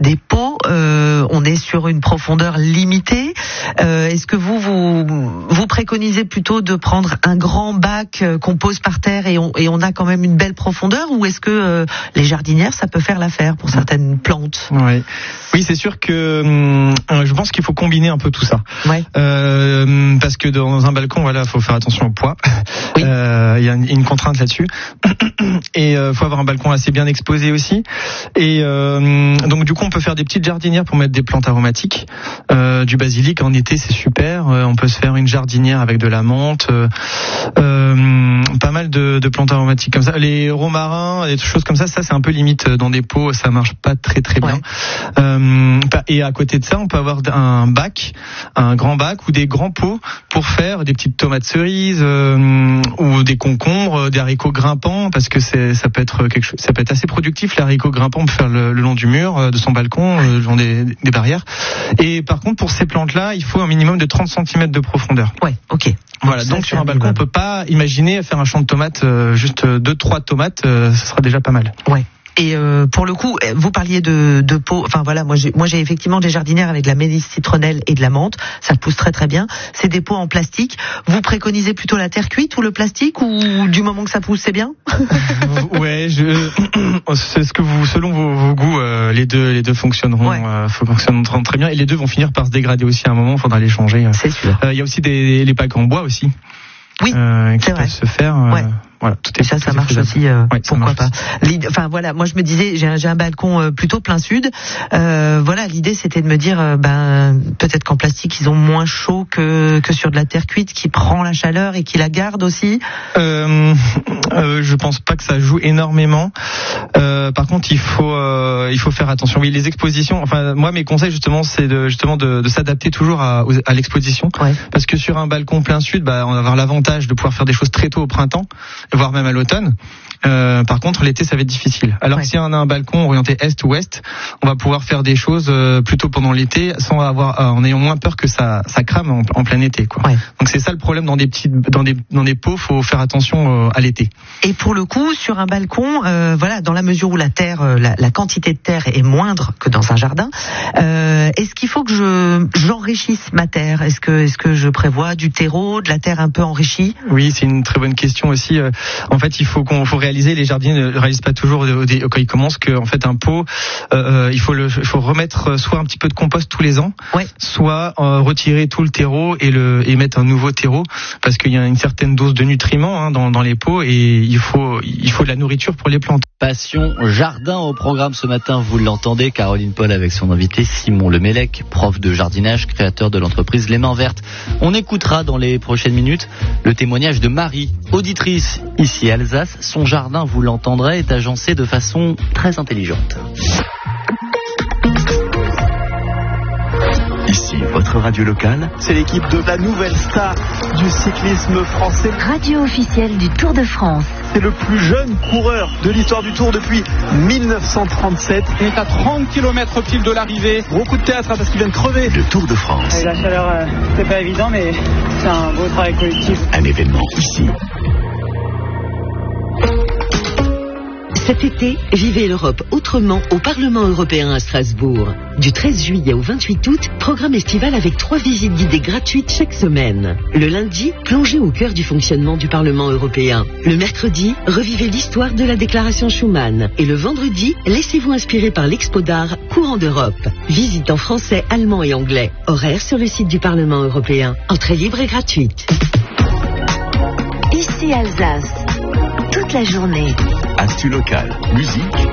des pots. On est sur une profondeur limitée. Est-ce que vous préconisez plutôt de prendre un grand bac qu'on pose par terre et on a quand même une belle profondeur, ou est-ce que les jardinières, ça peut faire l'affaire pour certaines plantes? Oui, c'est sûr que je pense qu'il faut combiner un peu tout ça. Parce que dans un balcon, voilà, faut faire attention au poids. Il y a une contrainte là-dessus. Et faut avoir un balcon assez bien exposé aussi. Et donc du coup, on peut faire des petites jardinières pour mettre des plantes aromatiques. Du basilic en été, c'est super. On peut se faire une jardinière avec de la menthe. Pas mal de plantes aromatiques comme ça. Les romarins, des choses comme ça c'est un peu limite dans des pots, ça marche pas très bien. Et à côté de ça, on peut avoir un grand bac ou des grands pots pour faire des petites tomates cerises ou des concombres, des haricots grimpants, parce que ça peut être quelque chose, ça peut être assez productif. Les haricots grimpants, on peut faire le long du mur de son balcon, le long des barrières. Et par contre, pour ces plantes-là, il faut un minimum de 30 cm de profondeur. Voilà, donc sur un balcon, on peut pas imaginer faire un champ de tomates, juste 2-3 tomates, ce sera déjà pas mal. Et pour le coup, vous parliez de pots. Enfin voilà, moi j'ai effectivement des jardinières avec de la mélisse citronnelle et de la menthe. Ça pousse très bien. C'est des pots en plastique. Vous préconisez plutôt la terre cuite ou le plastique, ou du moment que ça pousse, c'est bien? C'est ce que selon vos goûts, les deux fonctionneront très bien, et les deux vont finir par se dégrader aussi à un moment. Il faudra les changer. C'est sûr. Il y a aussi les packs en bois aussi. Qui peuvent se faire. Voilà, ça marche aussi. Pourquoi pas. Enfin voilà, moi je me disais, j'ai un balcon plutôt plein sud. L'idée c'était de me dire, peut-être qu'en plastique ils ont moins chaud que sur de la terre cuite qui prend la chaleur et qui la garde aussi. Je pense pas que ça joue énormément. Par contre, il faut faire attention. Oui, les expositions. Enfin, moi mes conseils justement, c'est de s'adapter toujours à l'exposition, parce que sur un balcon plein sud, on va avoir l'avantage de pouvoir faire des choses très tôt au printemps, voire même à l'automne. Par contre, l'été, ça va être difficile. Alors que si on a un balcon orienté est ou ouest, on va pouvoir faire des choses plutôt pendant l'été, en ayant moins peur que ça crame en plein été, Donc c'est ça le problème dans des pots. Faut faire attention à l'été. Et pour le coup, sur un balcon, dans la mesure où la terre, la quantité de terre est moindre que dans un jardin, est-ce qu'il faut que j'enrichisse ma terre? Est-ce que je prévois du terreau, de la terre un peu enrichie? Oui, c'est une très bonne question aussi. En fait, il faut réaliser, les jardiniers ne réalisent pas toujours quand ils commencent, que en fait un pot, il faut remettre soit un petit peu de compost tous les ans, soit retirer tout le terreau et mettre un nouveau terreau, parce qu'il y a une certaine dose de nutriments dans les pots, et il faut de la nourriture pour les plantes. Passion Jardin au programme ce matin, vous l'entendez, Caroline Paul avec son invité Simon Lemellec, prof de jardinage, créateur de l'entreprise Les Mains Vertes. On écoutera dans les prochaines minutes le témoignage de Marie, auditrice ici à Alsace. Son jardin, vous l'entendrez, est agencé de façon très intelligente. Ici, votre radio locale, c'est l'équipe de la nouvelle star du cyclisme français. Radio officielle du Tour de France. C'est le plus jeune coureur de l'histoire du Tour depuis 1937. Il est à 30 km pile de l'arrivée. Gros coup de théâtre parce qu'il vient de crever. Le Tour de France. Et la chaleur, c'est pas évident, mais c'est un beau travail collectif. Un événement ici. Cet été, vivez l'Europe autrement au Parlement européen à Strasbourg. Du 13 juillet au 28 août, programme estival avec 3 visites guidées gratuites chaque semaine. Le lundi, plongez au cœur du fonctionnement du Parlement européen. Le mercredi, revivez l'histoire de la déclaration Schuman. Et le vendredi, laissez-vous inspirer par l'Expo d'art Courant d'Europe. Visite en français, allemand et anglais. Horaire sur le site du Parlement européen. Entrée libre et gratuite. Ici Alsace. Toute la journée. Actu local, musique,